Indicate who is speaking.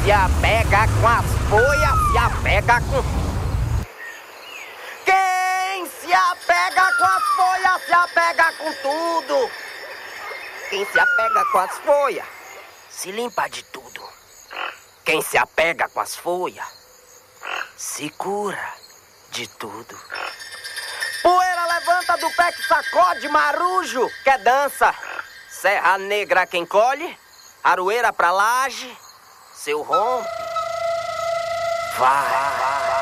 Speaker 1: se apega com as folhas, se apega com... Quem se apega com as folhas, se apega com tudo. Quem se apega com as folhas, se limpa de tudo. Quem se apega com as folhas, se cura de tudo. Poeira levanta do pé que sacode, marujo quer dança. Serra negra quem colhe, aroeira pra laje, seu rompe, vai.